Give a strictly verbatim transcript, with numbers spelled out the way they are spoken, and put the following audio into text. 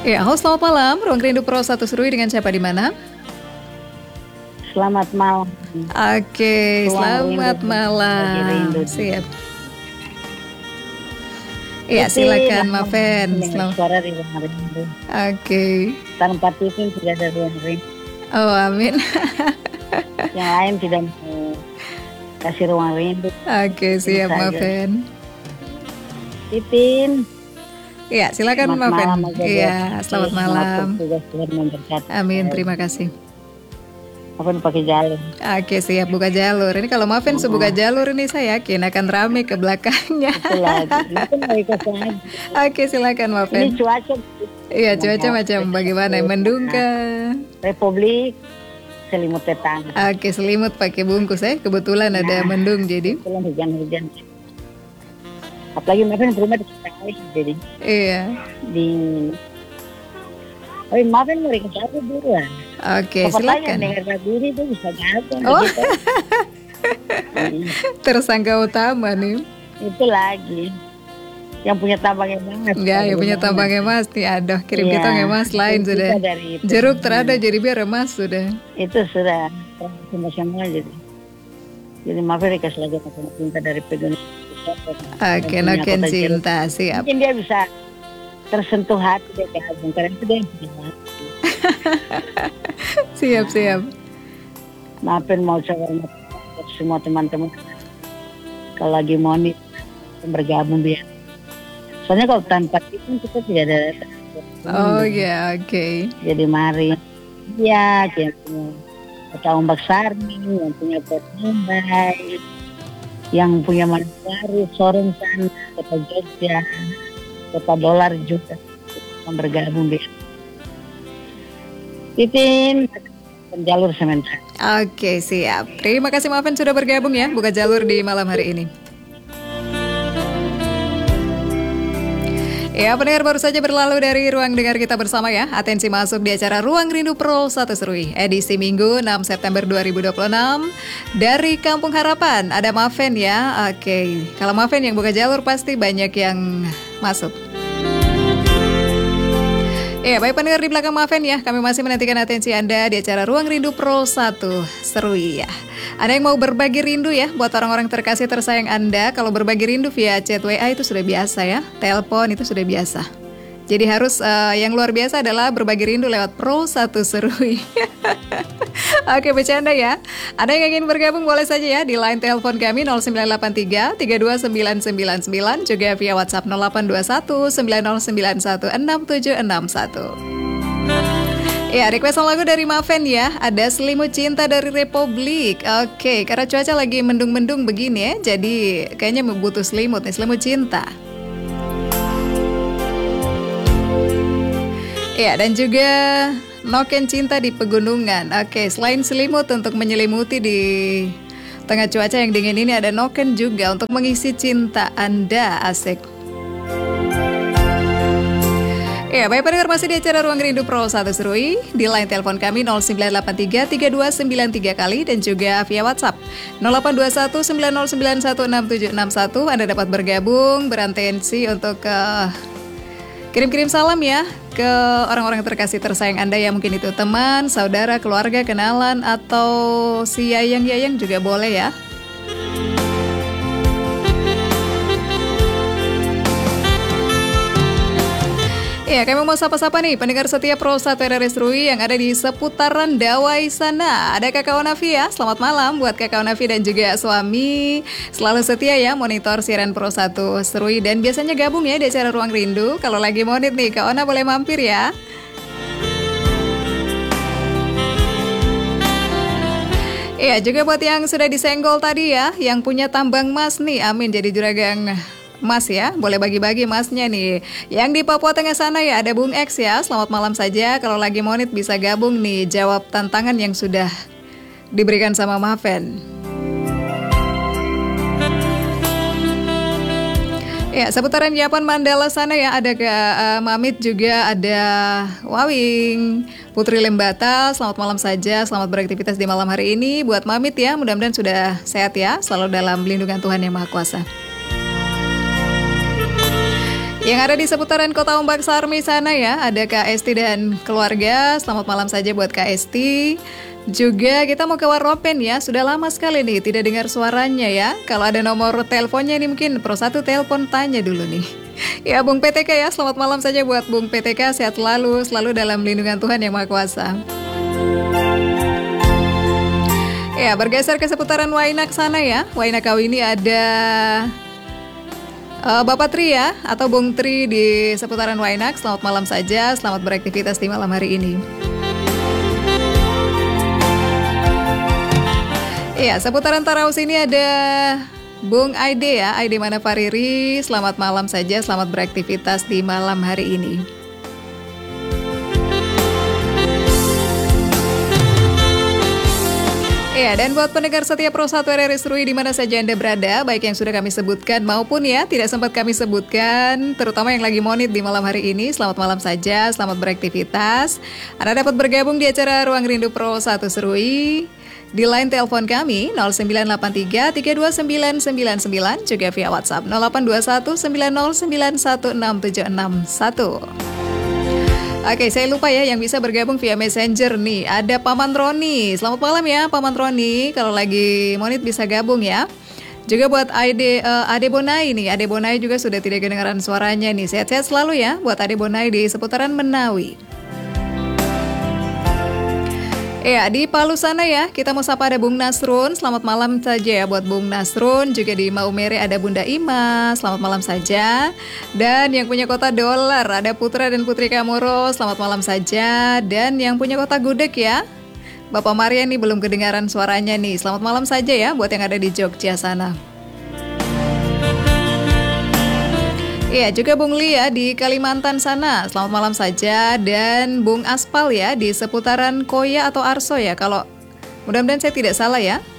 Ya, halo selamat malam. Ruang Rindu Pro satu Serui dengan siapa di mana? Selamat malam. Oke, Ruang selamat Rindu. malam. Rindu. Siap. Iya, silakan Maven. Dengan suara di Ruang Rindu. Oke. Tanpa Titin tidak ada Ruang Rindu. Oh, amin. Yang lain tidak mau kasih Ruang Rindu. Oke, siap Maven. Titin. Iya, silakan Selamat Maven. malam, Iya, selamat malam. Tuhan memberkati. Amin, terima kasih. Maven pakai jalur. Oke, siap buka jalur. Ini kalau Maven oh. buka jalur ini saya yakin akan rame ke belakangnya. Oke, silakan Maven. Ini cuaca. Iya, cuaca macam bagaimana? Mendung kah? Republik selimut tetangga. Oke, selimut pakai bungkus ya. Kebetulan nah, ada mendung jadi. Kebetulan hujan-hujan. Apalagi Maven rumah di sekali jadi. Iya. Di Oh, Maven mau ikut aku buruan. Oke, silakan. Dengar lagu ini tuh bisa gabung. Oh. Tersangka utama nih. Itu lagi. Yang punya tambang emas. Ya, yang punya tambang emas nih. Aduh, kirim ya, kita emas lain sudah. Jeruk terada jadi biar emas sudah. Itu sudah nasional jadi. Jadi Maven dikasih lagi sama cinta dari pegang. Oke, noken cinta, siap. Mungkin dia bisa tersentuh hati dia gabung karena itu dia yang punya hati. Siap, nah, siap. Maafin mau coba semua teman-teman kalau lagi mau nih bergabung biar. Soalnya kalau tanpa itu kita tidak ada. Oh ya, yeah, oke. Okay. Jadi mari, ya, yang punya kota ombak Sarmi, yang punya Port Mumbai, yang punya Manokwari, Sorong sana, kota Jogja, kota dolar juga yang bergabung di Titin jalur sementara. Oke, siap. Terima kasih Maven sudah bergabung ya, buka jalur di malam hari ini. Ya, pendengar baru saja berlalu dari ruang dengar kita bersama ya. Atensi masuk di acara Ruang Rindu Pro satu Serui, edisi Minggu enam September dua ribu dua puluh enam. Dari Kampung Harapan, ada Maven ya. Oke, kalau Maven yang buka jalur pasti banyak yang masuk. Ya, baik pendengar di belakang Maven ya, kami masih menantikan atensi Anda di acara Ruang Rindu Pro satu Serui ya. Ada yang mau berbagi rindu ya buat orang-orang terkasih tersayang Anda. Kalau berbagi rindu via chat W A itu sudah biasa ya, telepon itu sudah biasa. Jadi harus uh, yang luar biasa adalah berbagi rindu lewat Pro satu Serui. Oke, bercanda ya. Ada yang ingin bergabung boleh saja ya di line telepon kami nol sembilan delapan tiga tiga dua sembilan sembilan sembilan, juga via WhatsApp nol delapan dua satu sembilan nol sembilan satu enam tujuh enam satu. Ya, request lagu dari Maven ya. Ada Selimut Cinta dari Republik. Oke, karena cuaca lagi mendung-mendung begini ya, jadi kayaknya butuh selimut nih, selimut cinta. Ya, dan juga noken cinta di pegunungan. Oke, selain selimut untuk menyelimuti di tengah cuaca yang dingin ini, ada noken juga untuk mengisi cinta Anda. Asik. Ya, baik pendengar masih di acara Ruang Rindu Pro satu Serui. Di line telepon kami nol sembilan delapan tiga tiga dua sembilan tiga kali dan juga via WhatsApp nol delapan dua satu sembilan nol sembilan satu enam tujuh enam satu. Anda dapat bergabung, berantensi untuk uh, kirim-kirim salam ya ke orang-orang terkasih tersayang Anda yang mungkin itu teman, saudara, keluarga, kenalan, atau si yayang-yayang juga boleh ya. Ya, kami mau sapa-sapa nih pendengar setia Pro satu R R Serui yang ada di seputaran Dawai sana. Ada Kakak Onavi ya, selamat malam buat Kakak Onavi dan juga suami. Selalu setia ya monitor siaran Pro satu Serui dan biasanya gabung ya di acara Ruang Rindu. Kalau lagi monit nih, Kak Ona boleh mampir ya. Iya, juga buat yang sudah disenggol tadi ya, yang punya tambang emas nih, amin jadi juragan Mas ya, boleh bagi-bagi masnya nih. Yang di Papua Tengah sana ya, ada Bung X ya. Selamat malam saja, kalau lagi monit bisa gabung nih, jawab tantangan yang sudah diberikan sama Maven. Ya, seputaran Yapan Mandala sana ya, ada ke uh, Mamit juga, ada Wawing, Putri Lembata. Selamat malam saja, selamat beraktivitas di malam hari ini. Buat Mamit ya, mudah-mudahan sudah sehat ya, selalu dalam lindungan Tuhan Yang Maha Kuasa. Yang ada di seputaran Kota Ombak Sarmi sana ya, ada Kak Esti dan keluarga. Selamat malam saja buat Kak Esti. Juga kita mau ke Waropen ya, sudah lama sekali nih tidak dengar suaranya ya. Kalau ada nomor teleponnya ini mungkin Pro satu telepon tanya dulu nih. Ya Bung P T K ya, selamat malam saja buat Bung P T K, sehat selalu, selalu dalam lindungan Tuhan Yang Maha Kuasa. Ya, bergeser ke seputaran Wainak sana ya. Wainak kau ini ada uh, Bapak Tri ya, atau Bung Tri di seputaran Wainak. Selamat malam saja, selamat beraktivitas di malam hari ini. Iya, seputaran Taraus ini ada Bung Aide ya, Aide Manapariri. Selamat malam saja, selamat beraktivitas di malam hari ini. Ya, dan buat pendengar setia Pro satu R R I Serui di mana saja Anda berada, baik yang sudah kami sebutkan maupun ya tidak sempat kami sebutkan, terutama yang lagi monit di malam hari ini, selamat malam saja, selamat beraktivitas. Anda dapat bergabung di acara Ruang Rindu Pro satu Serui di line telepon kami nol sembilan delapan tiga tiga dua sembilan sembilan sembilan, juga via WhatsApp nol delapan dua satu sembilan nol sembilan satu enam tujuh enam satu. Oke, saya lupa ya yang bisa bergabung via Messenger nih. Ada Paman Roni. Selamat malam ya Paman Roni. Kalau lagi monit bisa gabung ya. Juga buat Ade, uh, Ade Bonai nih. Ade Bonai juga sudah tidak kedengaran suaranya nih. Sehat-sehat selalu ya buat Ade Bonai di seputaran Menawi. Ya, di Palu sana ya, kita mau sapa ada Bung Nasrun. Selamat malam saja ya buat Bung Nasrun. Juga di Maumere ada Bunda Ima. Selamat malam saja. Dan yang punya kota Dolar ada Putra dan Putri Kamoro. Selamat malam saja. Dan yang punya kota Gudeg ya, Bapak Maria nih belum kedengaran suaranya nih. Selamat malam saja ya buat yang ada di Jogja sana. Iya, juga Bung Lia di Kalimantan sana. Selamat malam saja. Dan Bung Aspal ya di seputaran Koya atau Arso ya. Kalau mudah-mudahan saya tidak salah ya.